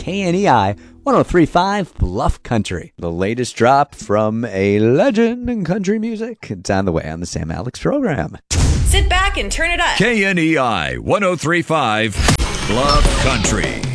KNEI 103.5 Bluff Country. The latest drop from a legend in country music. It's on the way on the Sam Alex program. Sit back and turn it up. KNEI 103.5 Bluff Country.